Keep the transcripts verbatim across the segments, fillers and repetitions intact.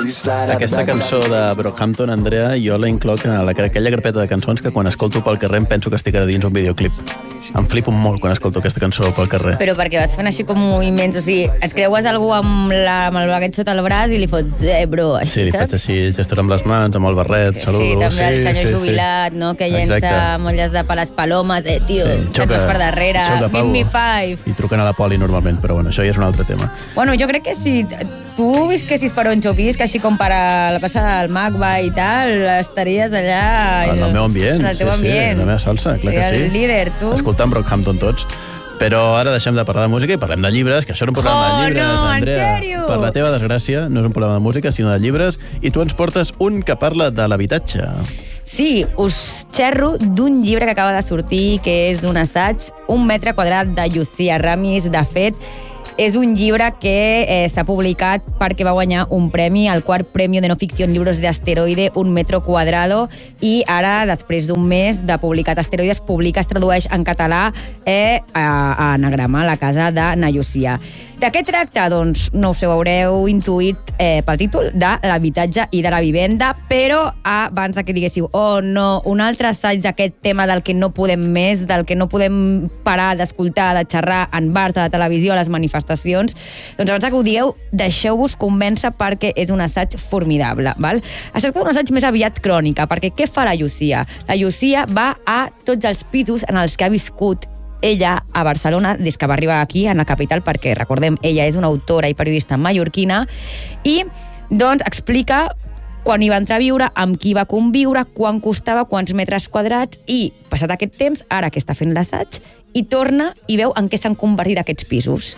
Aquesta cançó de Brockhampton, Andrea, jo la incloc en la, aquella carpeta de cançons que quan escolto pel carrer em penso que estic a dins un videoclip. Em flipo molt quan escolto aquesta cançó pel carrer. Però perquè vas fent així com moviments, o sigui, et creues algú amb, la, amb el baguet sota el braç i li fots, eh, bro, així, sí, saps? Sí, li faig així, gestos amb les mans, amb el barret, saludo. Sí, també el senyor sí, jubilat, sí. no?, que llença molles de per les palomes, eh, tio, sí, xoca, et vas per darrere, give me five. I truquen a la poli normalment, però bueno, això ja és un altre tema. Bueno, jo crec que si tu visquessis per on jo visc, així com per a la passada del Magba i tal, estaries allà... En el meu ambient, en el teu sí, ambient. sí, en la meva salsa, clar que sí. El líder, tu. Escoltant Brockhampton tots. Però ara deixem de parlar de música i parlem de llibres, que això és un programa oh, de llibres, no, Andrea. En sèrio? Per la teva desgràcia, no és un programa de música, sinó de llibres, i tu ens portes un que parla de l'habitatge. Sí, us xerro d'un llibre que acaba de sortir, que és un assaig, Un metre quadrat, de Llucia Ramis. De fet, és un llibre que eh, s'ha publicat perquè va guanyar un premi, el quart Premio de no ficció en libros de asteroide, Un metro cuadrado, i ara, després d'un mes de publicat Asteroide, es publica, es tradueix en català eh, a, a Anagrama, a la casa de na Llucia. De què tracta? Doncs no us ho haureu intuït eh, pel títol, de l'habitatge i de la vivenda, però abans de que diguéssiu, oh no, un altre assaig d'aquest tema del que no podem més, del que no podem parar d'escoltar, de xerrar en bars, de la televisió, a les manifestacions, doncs abans que ho dieu, deixeu-vos convèncer perquè és un assaig formidable. Val? Es tracta d'un assaig més aviat crònica, perquè què fa la Llucia? La Llucia va a tots els pisos en els que ha viscut ella a Barcelona des que va arribar aquí, a la capital, perquè, recordem, ella és una autora i periodista mallorquina, i doncs explica quan hi va entrar a viure, amb qui va conviure, quan costava, quants metres quadrats, i, passat aquest temps, ara que està fent l'assaig, i torna i veu en què s'han convertit aquests pisos.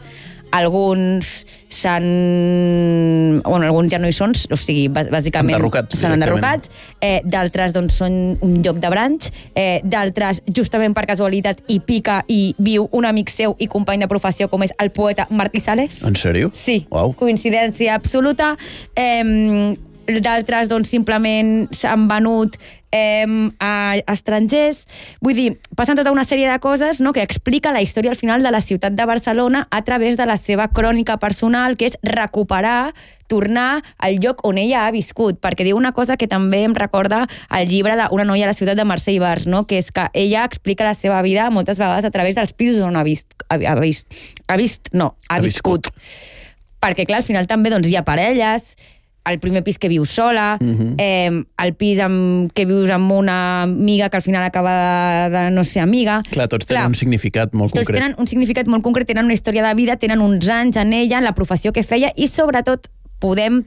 Alguns s'han... Bueno, alguns ja no hi són, o sigui, bàsicament... Enderrocats. S'han enderrocats. Eh, d'altres, doncs, són un lloc de branch. Eh, d'altres, justament per casualitat, hi pica i viu un amic seu i company de professió, com és el poeta Martí Sales. En sèrio? Sí. Uau. Coincidència absoluta. Eh, d'altres, doncs, simplement s'han venut eh, a estrangers. Vull dir, passen tota una sèrie de coses, no?, que explica la història al final de la ciutat de Barcelona a través de la seva crònica personal, que és recuperar, tornar al lloc on ella ha viscut, perquè diu una cosa que també em recorda el llibre d'Una noia a la ciutat de Mercè Ibars, no?, que és que ella explica la seva vida moltes vegades a través dels pisos on ha vist, ha, ha vist, ha vist, no, ha, ha viscut. viscut. Perquè, clar, al final també doncs, hi ha parelles, el primer pis que vius sola, uh-huh. eh, el pis amb, que vius amb una amiga que al final acaba de, de no ser amiga. Clar, tots tenen Clar, un significat molt tots concret. Tots tenen un significat molt concret, tenen una història de vida, tenen uns anys en ella, en la professió que feia, i sobretot podem...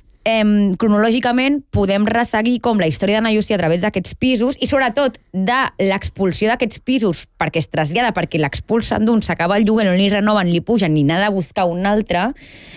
Eh, cronològicament podem resseguir com la història de na Llucia a través d'aquests pisos i sobretot de l'expulsió d'aquests pisos perquè es trasllada, perquè l'expulsen d'un, s'acaba el lloguer, no li renoven, li pugen ni n'ha de buscar un altre,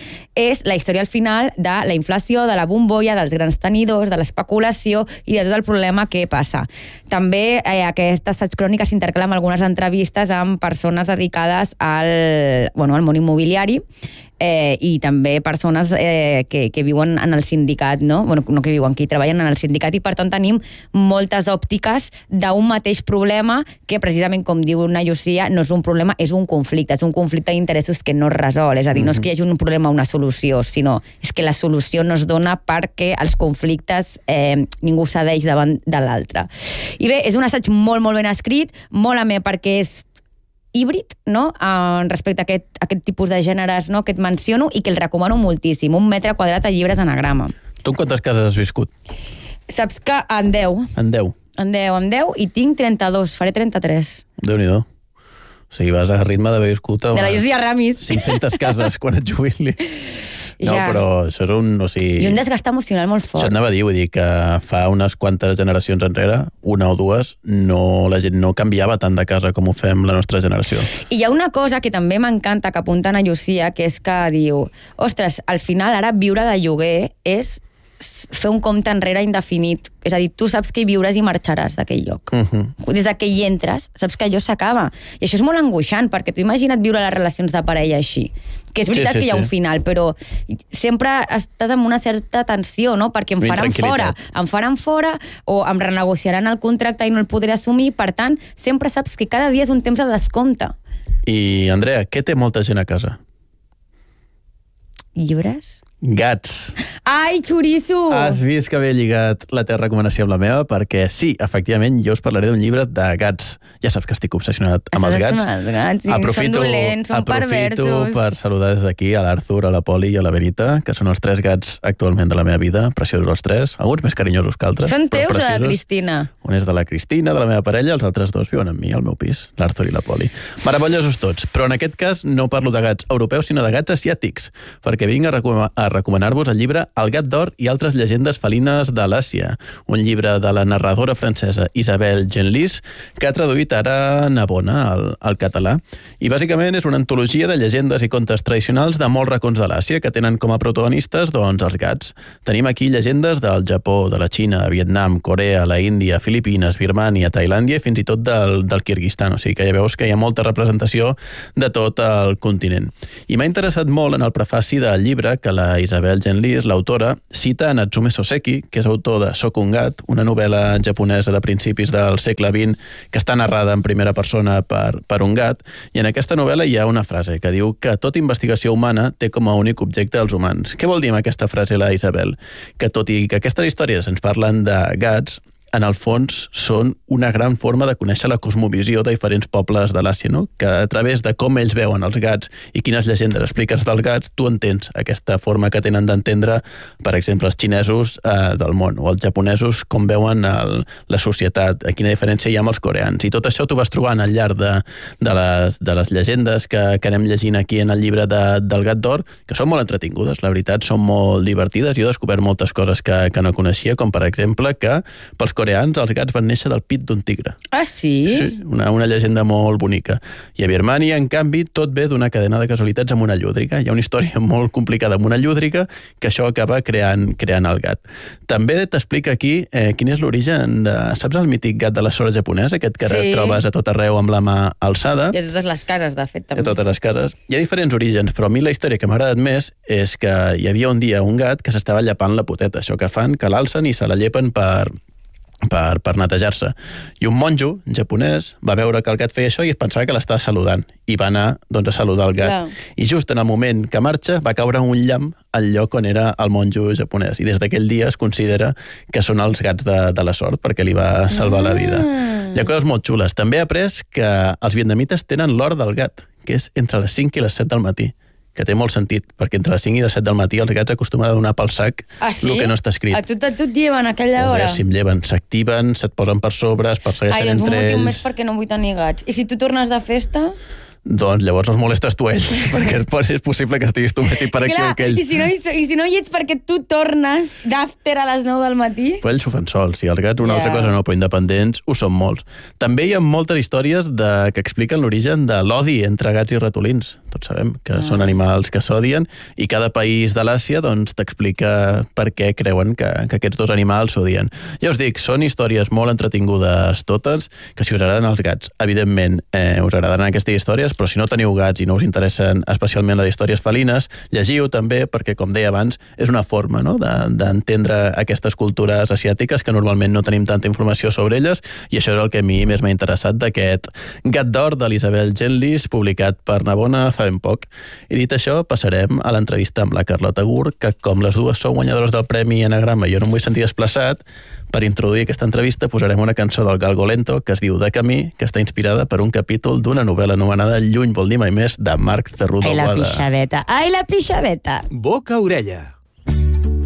és la història al final de la inflació, de la bombolla, dels grans tenidors, de l'especulació i de tot el problema que passa. També eh, aquesta assaig crònica s'intercala amb algunes entrevistes amb persones dedicades al, bueno, al món immobiliari, Eh, i també persones eh, que, que viuen en el sindicat, no? Bueno, no que viuen, que hi treballen en el sindicat, i per tant tenim moltes òptiques d'un mateix problema que precisament, com diu na Llucia, no és un problema, és un conflicte, és un conflicte d'interessos que no es resol, és a dir, no és que hi hagi un problema o una solució, sinó és que la solució no es dona perquè els conflictes eh, ningú cedeix davant de l'altre. I bé, és un assaig molt, molt ben escrit, molt amè perquè és híbrid, no?, uh, respecte a aquest, a aquest tipus de gèneres, no?, que et menciono i que el recomano moltíssim. Un metre quadrat a llibres Anagrama. Tu en quantes cases has viscut? Saps que en deu. En deu? En deu, en deu, i tinc trenta-dos, faré trenta-tres. Déu-n'hi-do. O sigui, vas a ritme d'haver viscut a de la Llucia Ramis. cinc-centes cases quan et jubili. No, ja. Però això és un... O sigui, i un desgast emocional molt fort. Això anava a dir, vull dir que fa unes quantes generacions enrere, una o dues, no, la gent no canviava tant de casa com ho fem la nostra generació. I hi ha una cosa que també m'encanta que apunta a Llucia, que és que diu, ostres, al final ara viure de lloguer és fer un compte enrere indefinit. És a dir, tu saps que hi viuràs i marxaràs d'aquell lloc. Uh-huh. Des que hi entres, saps que allò s'acaba. I això és molt angoixant, perquè tu imagina't viure les relacions de parella així. Que és veritat sí, sí, que hi ha un sí. final, però sempre estàs amb una certa tensió, no? Perquè em faran fora, em faran fora, o em renegociaran el contracte i no el podré assumir. Per tant, sempre saps que cada dia és un temps de descompte. I, Andrea, què té molta gent a casa? Llibres? Gats. Ai, xoriço! Has vist que havia lligat la teva recomanació amb la meva? Perquè sí, efectivament, jo us parlaré d'un llibre de gats. Ja saps que estic obsessionat amb els gats. Amb els gats, sí. Aprofito, són dolents, són perversos. Aprofito per saludar des d'aquí a l'Arthur, a la Poli i a la Benita, que són els tres gats actualment de la meva vida, preciosos els tres, alguns més carinyosos que altres. Són teus o de la Cristina? Un és de la Cristina, de la meva parella, els altres dos viuen amb mi, al meu pis, l'Arthur i la Poli. Meravellosos tots, però en aquest cas no parlo de gats europeus, sinó de gats asiàtics, perquè vinc a, recom a recomanar-vos el llibre El gat d'or i altres llegendes felines de l'Àsia, un llibre de la narradora francesa Isabelle Genlis, que ha traduït ara Navona al, al català. I bàsicament és una antologia de llegendes i contes tradicionals de molts racons de l'Àsia, que tenen com a protagonistes doncs, els gats. Tenim aquí llegendes del Japó, de la Xina, Vietnam, Corea, la Índia, Filipines, Birmània, Tailàndia i fins i tot del, del Kirguistan. O sigui que ja veus que hi ha molta representació de tot el continent. I m'ha interessat molt en el prefaci del llibre que la Isabelle Genlis, l'autora, cita a Natsume Soseki, que és autor de Sóc un gat, una novel·la japonesa de principis del segle vint que està narrada en primera persona per, per un gat, i en aquesta novel·la hi ha una frase que diu que tota investigació humana té com a únic objecte els humans. Què vol dir amb aquesta frase la Isabel? Que tot i que aquestes històries ens parlen de gats, en el fons són una gran forma de conèixer la cosmovisió de diferents pobles de l'Àsia, no? Que a través de com ells veuen els gats i quines llegendes expliques dels gats, tu entens aquesta forma que tenen d'entendre, per exemple, els xinesos eh, del món, o els japonesos com veuen el, la societat, quina diferència hi ha amb els coreans. I tot això t'ho vas trobant al llarg de, de, les, de les llegendes que, que anem llegint aquí en el llibre de, del Gat d'Or, que són molt entretingudes, la veritat, són molt divertides. Jo he descobert moltes coses que, que no coneixia, com per exemple que pels coreans els gats van néixer del pit d'un tigre. Ah, sí? Sí, una, una llegenda molt bonica. I a Birmània, en canvi, tot ve d'una cadena de casualitats amb una llúdriga. Hi ha una història molt complicada amb una llúdriga que això acaba creant, creant el gat. També t'explica aquí eh, quin és l'origen de... Saps el mític gat de la sora japonesa? Aquest que sí. trobes a tot arreu amb la mà alçada. I a totes les cases, de fet, també. A totes les cases. Hi ha diferents orígens, però a mi la història que m'ha agradat més és que hi havia un dia un gat que s'estava llepant la poteta. Això que fan, que l'alcen i se la llepen per... per, per netejar-se. I un monjo japonès va veure que el gat feia això i es pensava que l'estava saludant. I va anar doncs, a saludar el gat. Clar. I just en el moment que marxa va caure un llamp al lloc on era el monjo japonès. I des d'aquell dia es considera que són els gats de, de la sort perquè li va salvar ah. la vida. Hi ha coses molt xules. També he après que els vietnamites tenen l'hora del gat, que és entre les cinc i les set del matí, que té molt sentit, perquè entre les cinc i les set del matí els gats acostumen a donar pel sac ah, sí? el que no està escrit. A tu, a tu et lleven a aquella hora? Si em lleven, s'activen, se't posen per sobre, es persegueixen Ai, doncs entre ells... un motiu més perquè no vull tenir gats. I si tu tornes de festa... Doncs llavors els molestes tu a ells, perquè és possible que estiguis tu més hiperactiu que ells. I si, no, I si no hi ets perquè tu tornes d'after a les nou del matí? Però ells ho fan sols, i els gats una yeah. altra cosa no, però independents ho són molts. També hi ha moltes històries de, que expliquen l'origen de l'odi entre gats i ratolins. Tots sabem que ah. són animals que s'odien, i cada país de l'Àsia doncs, t'explica per què creuen que, que aquests dos animals s'odien. Ja us dic, són històries molt entretingudes totes, que si us agraden els gats, evidentment eh, us agradaran aquestes històries, però si no teniu gats i no us interessen especialment les històries felines, llegiu també, perquè, com deia abans, és una forma no? d'entendre de, aquestes cultures asiàtiques que normalment no tenim tanta informació sobre elles, i això és el que a mi més m'ha interessat d'aquest Gat d'Or de l'Isabelle Genlis, publicat per Navona fa ben poc. I dit això, passarem a l'entrevista amb la Carlota Gur, que com les dues sou guanyadores del Premi Enagrama i jo no em vull sentir desplaçat, per introduir aquesta entrevista posarem una cançó del Galgo Lento que es diu De camí, que està inspirada per un capítol d'una novel·la anomenada Lluny vol dir mai més, de Marc Cerrudo Boada. Ai, la pixadeta! Ai, la pixadeta! Boca orella.